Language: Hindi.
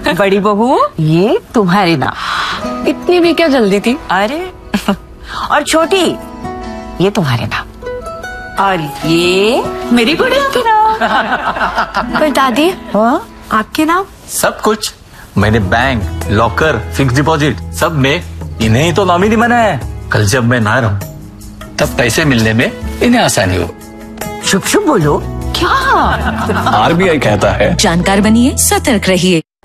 बड़ी बहू, ये तुम्हारे नाम। इतनी भी क्या जल्दी थी? अरे और छोटी, ये तुम्हारे नाम। और ये मेरी गुड़िया के नाम। पर दादी, हाँ? आपके नाम? सब कुछ मैंने बैंक, लॉकर, फिक्स डिपॉजिट सब में इन्हें ही तो नॉमिनी बनाया है। कल जब मैं ना रहूं तब पैसे मिलने में इन्हें आसानी हो। शुभ शुभ बोलो। क्या? आरबीआई कहता है जानकार बनिए, सतर्क रहिए।